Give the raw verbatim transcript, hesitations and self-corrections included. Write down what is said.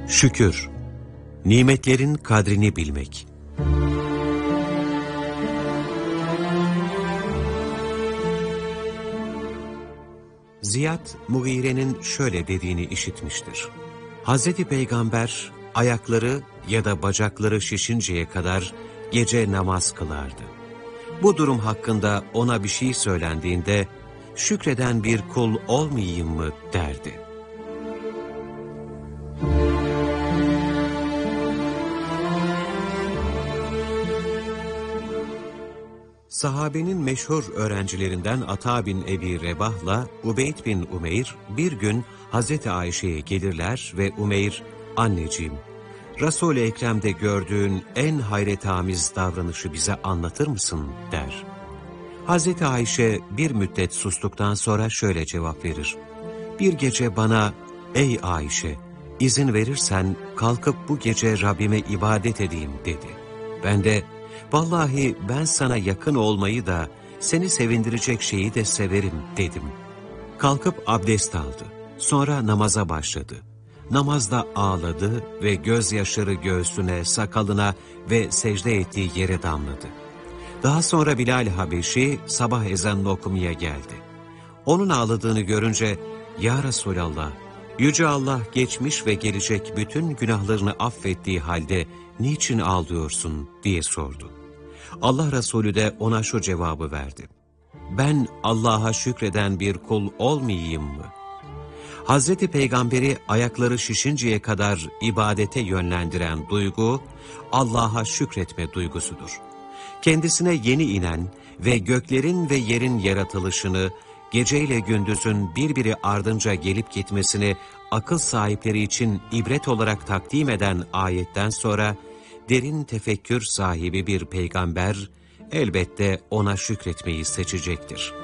Şükür, nimetlerin kadrini bilmek. Ziyad, Mughire'nin şöyle dediğini işitmiştir. Hazreti Peygamber ayakları ya da bacakları şişinceye kadar gece namaz kılardı. Bu durum hakkında ona bir şey söylendiğinde, şükreden bir kul olmayayım mı derdi. Sahabenin meşhur öğrencilerinden Ata bin Ebi Rebah'la Ubeyd bin Umeyr bir gün Hazreti Ayşe'ye gelirler ve Umeyr, "Anneciğim, Resul-i Ekrem'de gördüğün en hayretamiz davranışı bize anlatır mısın?" der. Hazreti Ayşe bir müddet sustuktan sonra şöyle cevap verir. "Bir gece bana, ey Ayşe, izin verirsen kalkıp bu gece Rabbime ibadet edeyim" dedi. Ben de, "Vallahi ben sana yakın olmayı da, seni sevindirecek şeyi de severim" dedim. Kalkıp abdest aldı. Sonra namaza başladı. Namazda ağladı ve gözyaşları göğsüne, sakalına ve secde ettiği yere damladı. Daha sonra Bilal Habeşi sabah ezanını okumaya geldi. Onun ağladığını görünce, "Ya Resulallah, Yüce Allah geçmiş ve gelecek bütün günahlarını affettiği halde niçin ağlıyorsun?" diye sordu. Allah Resulü de ona şu cevabı verdi. "Ben Allah'a şükreden bir kul olmayayım mı?" Hazreti Peygamber'i ayakları şişinceye kadar ibadete yönlendiren duygu, Allah'a şükretme duygusudur. Kendisine yeni inen ve göklerin ve yerin yaratılışını, geceyle gündüzün birbiri ardınca gelip gitmesini akıl sahipleri için ibret olarak takdim eden ayetten sonra, derin tefekkür sahibi bir peygamber, elbette ona şükretmeyi seçecektir.